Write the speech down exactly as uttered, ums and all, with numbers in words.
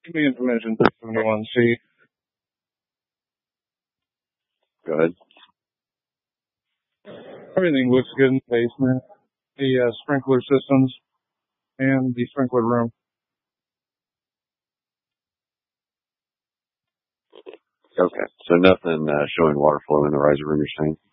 Give me information three seventy-one C. Go ahead. Everything looks good in the basement. The uh, sprinkler systems and the sprinkler room. Okay, so nothing uh, showing water flow in the riser room, you're saying?